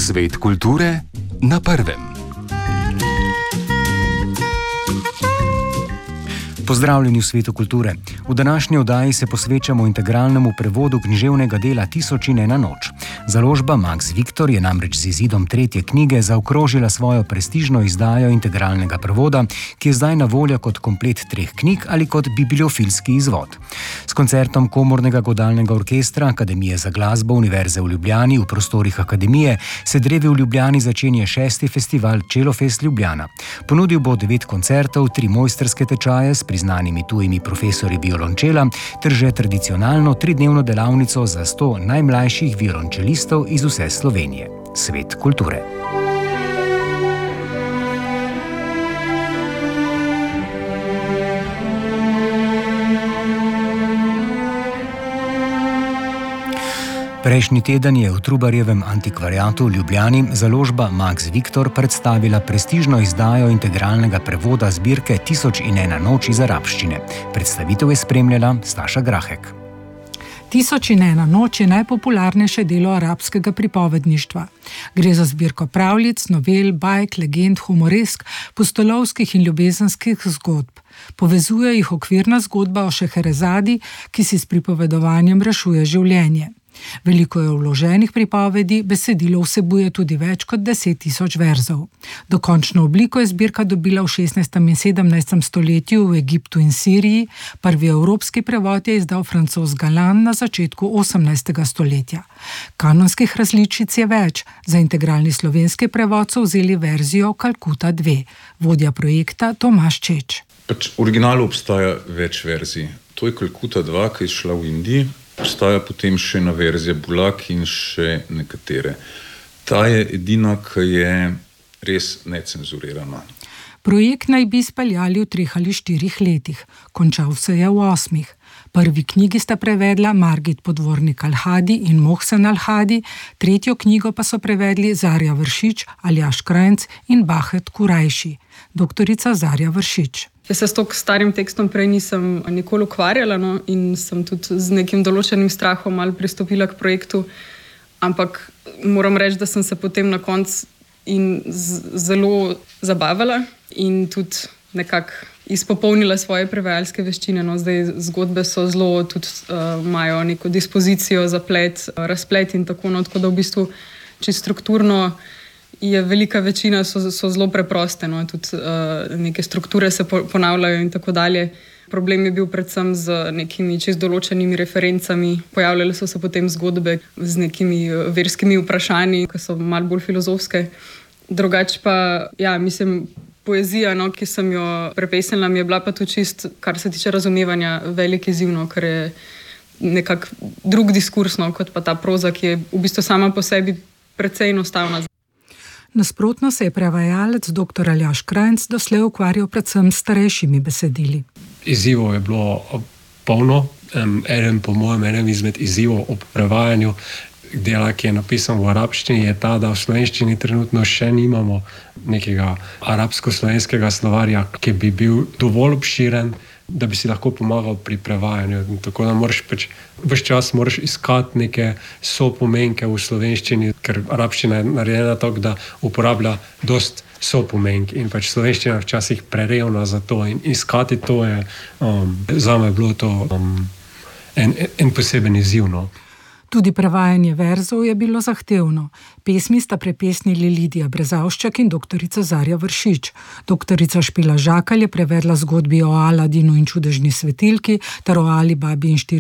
Svet kulture na prvem. Pozdravljeni v Svetu kulture. V današnji oddaji se posvečamo integralnemu prevodu književnega dela Tisoč in ena noč. Založba Max Victor je namreč z izidom tretje knjige zaokrožila svojo prestižno izdajo integralnega prevoda, ki je zdaj na voljo kot komplet treh knjig ali kot bibliofilski izvod. S koncertom Komornega godalnega orkestra Akademije za glasbo Univerze v Ljubljani v prostorih Akademije se drevi v Ljubljani začenja 6. festival Čelofest Ljubljana. Ponudil bo 9 koncertov, 3 mojstrske tečaje s priznanimi tujimi profesorji violončela ter že tradicionalno 3-dnevno delavnico za 100 najmlajših violončelistov iz vse Slovenije. Svet kulture. Prejšnji teden je v Trubarjevem antikvariatu v Ljubljani založba Max Victor predstavila prestižno izdajo integralnega prevoda zbirke Tisoč in ena noč iz arabščine. Predstavitev je spremljala Staša Grahek. Tisoč in ena noč je najpopularnejše delo arabskega pripovedništva. Gre za zbirko pravljic, novel, bajk, legend, humoresk, pustolovskih in ljubezenskih zgodb. Povezuje jih okvirna zgodba o Šeherezadi, ki si s pripovedovanjem rešuje življenje. Veliko je vloženih pripovedi, besedilo vsebuje tudi več kot 10.000 verzov. Dokončno obliko je zbirka dobila v 16. in 17. stoletju v Egiptu in Siriji, prvi evropski prevod je izdal francoz Galan na začetku 18. stoletja. Kanonskih različic je več, za integralni slovenski prevod so vzeli verzijo Kalkuta 2, vodja projekta Tomaž Čeč. V originalu obstaja več verzij. To je Kalkuta 2, ki je šla v Indiji. Obstaja potem še ena verzija Bulak in še nekatere. Ta je edina, ki je res necenzurirana. Projekt naj bi izpeljali v 3 ali 4 letih. Končal se je v 8. Prvi knjigi sta prevedla Margit Podvornik Al-Hadi in Mohsen Al-Hadi, tretjo knjigo pa so prevedli Zarja Vršič, Aljaž Krajnc in Bahet Kurajši. Doktorica Zarja Vršič. Jaz se s tako starim tekstom prej nisem nikoli ukvarjala, in sem tudi z nekim določenim strahom malo pristopila k projektu, ampak moram reči, da sem se potem na koncu zelo zabavala in tudi nekako izpopolnila svoje prevajalske veščine. Zdaj zgodbe so zelo, tudi imajo neko dispozicijo, zaplet, razplet in tako, tako da v bistvu, če strukturno je velika večina, so zelo preproste, tudi neke strukture se ponavljajo in tako dalje. Problem je bil predvsem z nekimi čist določenimi referencami. Pojavljale so se potem zgodbe z nekimi verskimi vprašanji, ki so malo bolj filozofske. Drugače pa, mislim, poezija, ki sem jo prepesnila, mi je bila pa tudi čist, kar se tiče razumevanja, velik izziv, ker je nekak drug diskurs, kot pa ta proza, ki je v bistvu sama po sebi precej enostavna. Nasprotno se je prevajalec dr. Aljaž Krajnc doslej ukvarjal predvsem s starejšimi besedili. Izzivov je bilo polno. Eden izmed izzivov ob prevajanju dela, ki je napisan v arabščini, je ta, da v slovenščini trenutno še nimamo nekega arabsko-slovenskega slovarja, ki bi bil dovolj obširen, da bi si lahko pomagal pri prevajanju. Tako da ves čas moraš iskati neke sopomenke v slovenščini, ker arabščina je narejena tako, da uporablja dost sopomenk in slovenščina včasih prerevna za to in iskati to je, zame bilo to en poseben izziv. Tudi prevajanje verzov je bilo zahtevno. Pesmi sta prepesnili Lidija Brezavščak in doktorica Zarja Vršič. Doktorica Špela Žakalj je prevedla zgodbi o Aladinu in čudežni svetilki ter o Ali Babi in